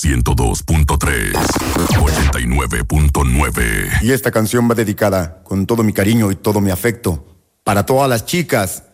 102.3, 89.9. Y esta canción va dedicada con todo mi cariño y todo mi afecto para todas las chicas